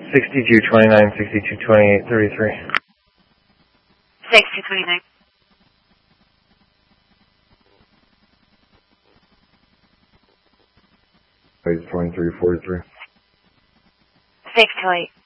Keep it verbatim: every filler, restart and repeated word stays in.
sixty-two twenty-nine, sixty-two twenty-eight, thirty-three. sixty-two twenty-nine. twenty-three forty-three. six two eight.